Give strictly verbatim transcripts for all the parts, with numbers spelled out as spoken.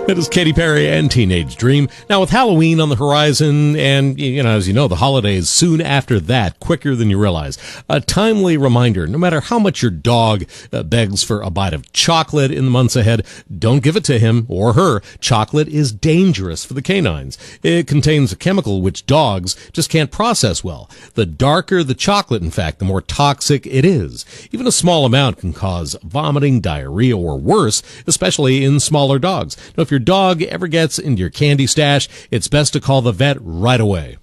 That is Katy Perry and Teenage Dream. Now, with Halloween on the horizon and, you know, as you know, the holidays soon after that, quicker than you realize, a timely reminder, no matter how much your dog uh, begs for a bite of chocolate in the months ahead, don't give it to him or her. Chocolate is dangerous for the canines. It contains a chemical which dogs just can't process well. The darker the chocolate, in fact, the more toxic it is. Even a small amount can cause vomiting, diarrhea, or worse, especially in smaller dogs. Now, if your dog ever gets into your candy stash, it's best to call the vet right away.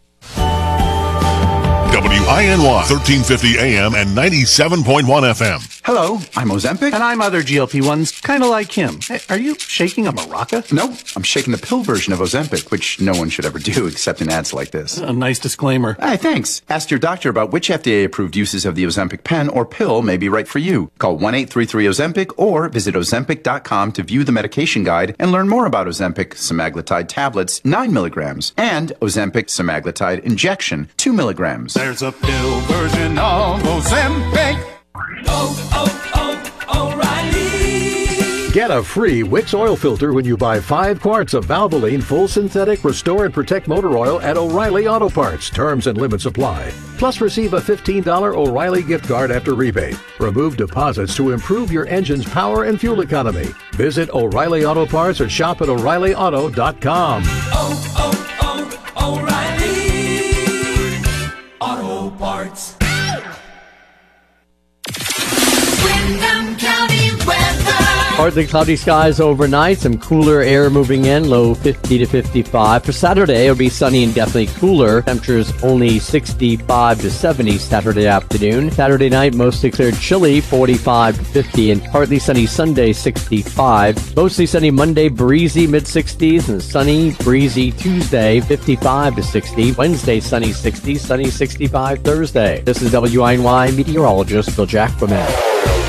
W I N Y, thirteen fifty A M and ninety-seven point one F M. Hello, I'm Ozempic. And I'm other G L P ones, kind of like him. Hey, are you shaking a maraca? No, I'm shaking the pill version of Ozempic, which no one should ever do except in ads like this. A nice disclaimer. Hey, thanks. Ask your doctor about which F D A-approved uses of the Ozempic pen or pill may be right for you. Call one eight three three Ozempic or visit ozempic dot com to view the medication guide and learn more about Ozempic semaglutide tablets, nine milligrams, and Ozempic semaglutide injection, two milligrams. There's a pill version of Ozempic. Oh, oh, oh, O'Reilly. Get a free Wix oil filter when you buy five quarts of Valvoline Full Synthetic Restore and Protect Motor Oil at O'Reilly Auto Parts. Terms and limits apply. Plus, receive a fifteen dollars O'Reilly gift card after rebate. Remove deposits to improve your engine's power and fuel economy. Visit O'Reilly Auto Parts or shop at O'Reilly Auto dot com. Oh, oh, oh, O'Reilly Auto Parts. Windham County weather. Partly cloudy skies overnight, some cooler air moving in, low fifty to fifty-five. For Saturday, it'll be sunny and definitely cooler. Temperatures only sixty-five to seventy Saturday afternoon. Saturday night, mostly clear, chilly, forty-five to fifty, and partly sunny Sunday, sixty-five. Mostly sunny Monday, breezy, mid-sixties, and sunny, breezy Tuesday, fifty-five to sixty. Wednesday, sunny sixty, sunny sixty-five Thursday. This is W I N Y meteorologist Bill Jackman.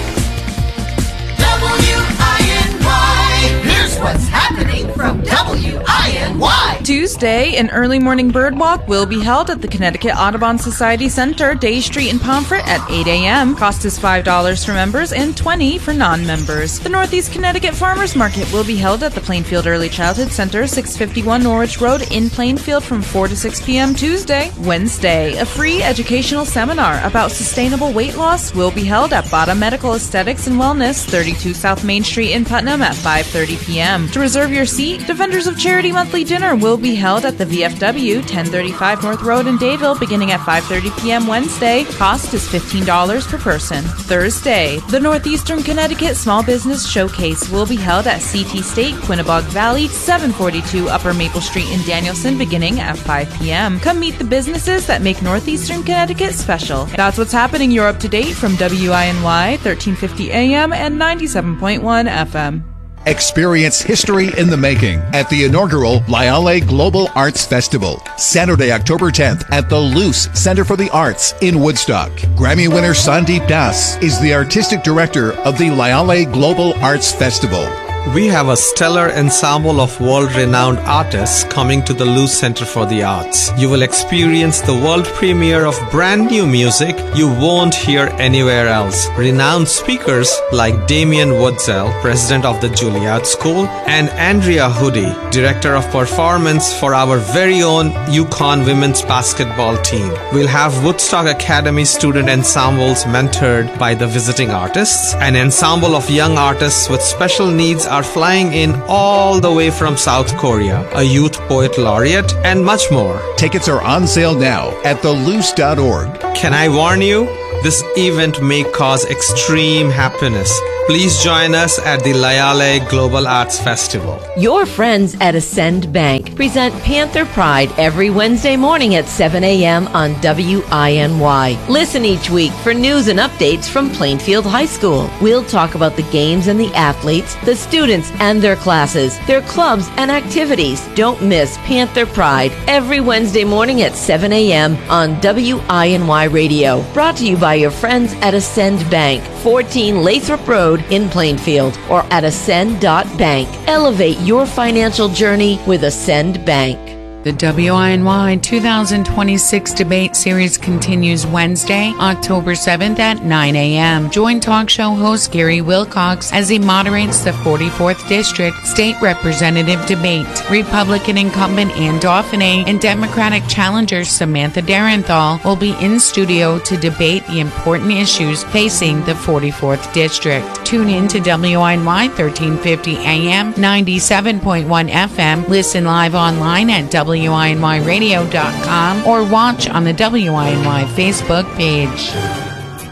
What's happening from W I N Y? Tuesday, an early morning bird walk will be held at the Connecticut Audubon Society Center, Day Street in Pomfret at eight a.m. Cost is five dollars for members and twenty dollars for non-members. The Northeast Connecticut Farmers Market will be held at the Plainfield Early Childhood Center, six fifty-one Norwich Road in Plainfield from four to six p.m. Tuesday. Wednesday, a free educational seminar about sustainable weight loss will be held at Bada Medical Aesthetics and Wellness, thirty-two South Main Street in Putnam at five thirty p.m. To reserve your seat, Defenders of Charity monthly dinner will be held at the V F W, ten thirty-five North Road in Dayville, beginning at five thirty p.m. Wednesday. Cost is fifteen dollars per person. Thursday, the Northeastern Connecticut Small Business Showcase will be held at C T State, Quinnebog Valley, seven forty-two Upper Maple Street in Danielson, beginning at five p.m. Come meet the businesses that make Northeastern Connecticut special. That's what's happening. You're up to date from W I N Y, thirteen fifty A M and ninety-seven point one F M. Experience history in the making at the inaugural Lyale Global Arts Festival, Saturday, October tenth at the Luce Center for the Arts in Woodstock. Grammy winner Sandeep Das is the artistic director of the Lyale Global Arts Festival. We have a stellar ensemble of world-renowned artists coming to the Luce Center for the Arts. You will experience the world premiere of brand new music you won't hear anywhere else. Renowned speakers like Damien Woodsell, president of the Juilliard School, and Andrea Hoodie, director of performance for our very own UConn women's basketball team. We'll have Woodstock Academy student ensembles mentored by the visiting artists. An ensemble of young artists with special needs are flying in all the way from South Korea, a youth poet laureate, and much more. Tickets are on sale now at the luce dot org. Can I warn you? This event may cause extreme happiness. Please join us at the Lyale Global Arts Festival. Your friends at Ascend Bank present Panther Pride every Wednesday morning at seven a.m. on W I N Y. Listen each week for news and updates from Plainfield High School. We'll talk about the games and the athletes, the students and their classes, their clubs and activities. Don't miss Panther Pride every Wednesday morning at seven a.m. on W I N Y Radio. Brought to you by your friends at Ascend Bank, fourteen Lathrop Road in Plainfield, or at ascend dot bank. Elevate your financial journey with Ascend Bank. The W I N Y two thousand twenty-six debate series continues Wednesday, October seventh at nine a.m. Join talk show host Gary Wilcox as he moderates the forty-fourth District State Representative debate. Republican incumbent Ann Dauphiné and Democratic challenger Samantha Darenthal will be in studio to debate the important issues facing the forty-fourth District. Tune in to W I N Y thirteen fifty A M, ninety-seven point one F M. Listen live online at W I N Y radio dot com or watch on the W I N Y Facebook page.